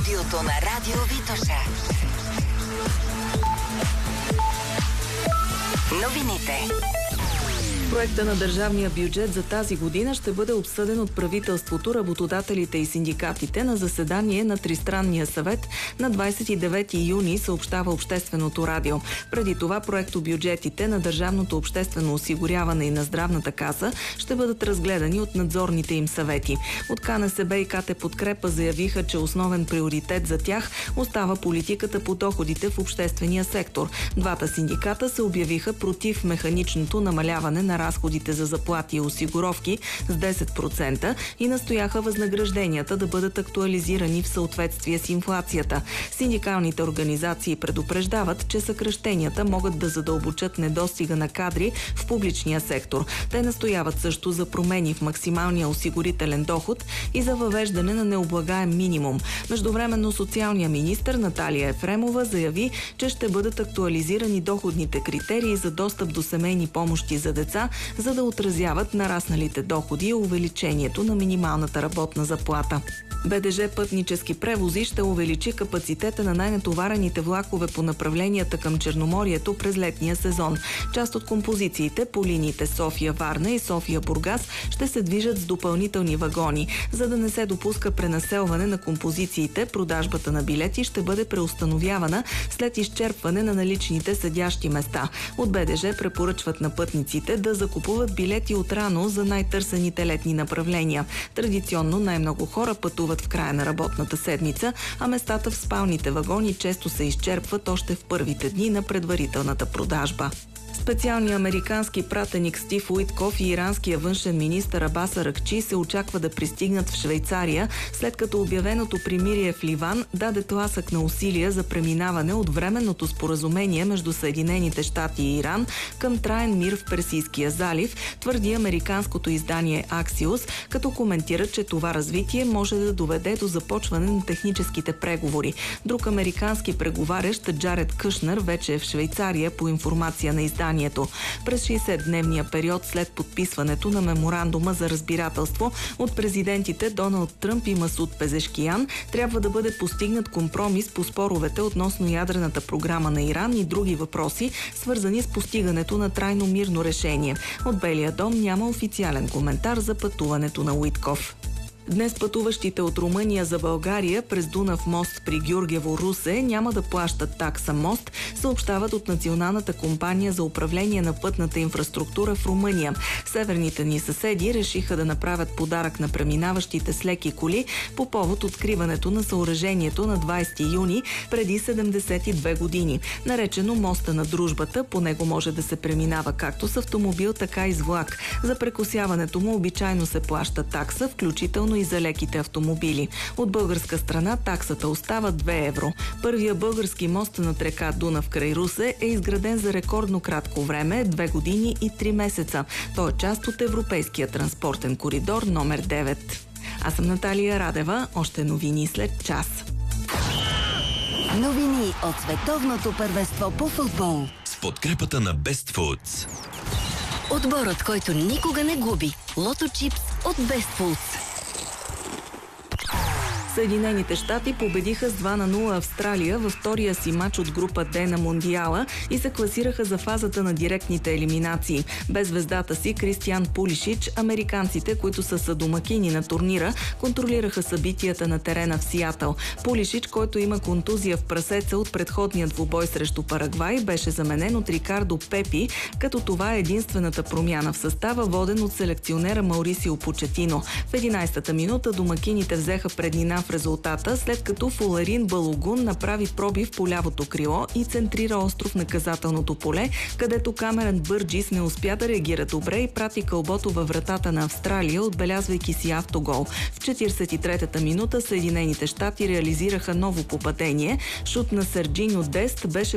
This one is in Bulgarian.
студиото на Радио Витоша. Новините. Проекта на държавния бюджет за тази година ще бъде обсъден от правителството, работодателите и синдикатите на заседание на Тристранния съвет на 29 юни, съобщава Общественото радио. Преди това проектобюджетите на Държавното обществено осигуряване и на Здравната каса ще бъдат разгледани от надзорните им съвети. От КНСБ и КТ Подкрепа заявиха, че основен приоритет за тях остава политиката по доходите в обществения сектор. Двата синдиката се обявиха против механичното намаляване на разходите за заплати и осигуровки с 10% и настояха възнагражденията да бъдат актуализирани в съответствие с инфлацията. Синдикалните организации предупреждават, че съкращенията могат да задълбочат недостига на кадри в публичния сектор. Те настояват също за промени в максималния осигурителен доход и за въвеждане на необлагаем минимум. Междувременно социалният министър Наталия Ефремова заяви, че ще бъдат актуализирани доходните критерии за достъп до семейни помощи за деца, за да отразяват нарасналите доходи и увеличението на минималната работна заплата. БДЖ Пътнически превози ще увеличи капацитета на най-натоварените влакове по направленията към Черноморието през летния сезон. Част от композициите по линиите София-Варна и София-Бургас ще се движат с допълнителни вагони. За да не се допуска пренаселване на композициите, продажбата на билети ще бъде преустановявана след изчерпване на наличните седящи места. От БДЖ препоръчват на пътниците да закупуват билети отрано за най-търсените летни направления. Традиционно най-много хора пътуват в края на работната седмица, а местата в спалните вагони често се изчерпват още в първите дни на предварителната продажба. Специалният американски пратеник Стив Уитков и иранския външен министър Абас Аракчи се очаква да пристигнат в Швейцария, след като обявеното примирие в Ливан даде тласък на усилия за преминаване от временното споразумение между Съединените щати и Иран към траен мир в Персийския залив, твърди американското издание Axios, като коментира, че това развитие може да доведе до започване на техническите преговори. Друг американски преговарящ, Джаред Кушнер, вече е в Швейцария по информация на изданието. През 60-дневния период след подписването на меморандума за разбирателство от президентите Доналд Тръмп и Масуд Пезешкиян трябва да бъде постигнат компромис по споровете относно ядрената програма на Иран и други въпроси, свързани с постигането на трайно мирно решение. От Белия дом няма официален коментар за пътуването на Уитков. Днес пътуващите от Румъния за България през Дунав мост при Гюргево, Русе няма да плащат такса мост, съобщават от Националната компания за управление на пътната инфраструктура в Румъния. Северните ни съседи решиха да направят подарък на преминаващите с леки коли по повод откриването на съоръжението на 20 юни преди 72 години. Наречено моста на дружбата, по него може да се преминава както с автомобил, така и с влак. За прекосяването му обичайно се плаща такса, включително и за леките автомобили. От българска страна таксата остава 2 евро. Първия български мост над река Дунав край Русе е изграден за рекордно кратко време, 2 години и 3 месеца. Той е част от Европейския транспортен коридор номер 9. Аз съм Наталия Радева. Още новини след час. Новини от световното първенство по футбол. С подкрепата на Best Foods. Отборът, който никога не губи. Лото чипс от Best Foods. Съединените щати победиха с 2-0 Австралия във втория си матч от група Д на Мондиала и се класираха за фазата на директните елиминации. Без звездата си Кристиан Пулишич, американците, които са съдомакини на турнира, контролираха събитията на терена в Сиатъл. Пулишич, който има контузия в прасеца от предходния двубой срещу Парагвай, беше заменен от Рикардо Пепи, като това е единствената промяна в състава, воден от селекционера Маурисио Почетино. В 11-та минута домакините взеха преднина в резултата, след като Фуларин Балогун направи пробив по лявото крило и центрира остро в наказателното поле, където Камерън Бърджис не успя да реагира добре и прати кълбото във вратата на Австралия, отбелязвайки си автогол. В 43-та минута Съединените щати реализираха ново попадение. Шут на Серджиньо Дест беше